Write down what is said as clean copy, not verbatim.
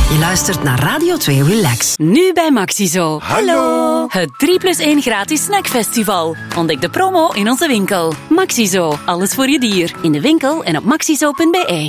Je luistert naar Radio 2 Relax. Nu bij Maxizo. Hallo. Het 3+1 gratis snackfestival. Ontdek de promo in onze winkel. Maxizo, alles voor je dier. In de winkel en op maxizo.be.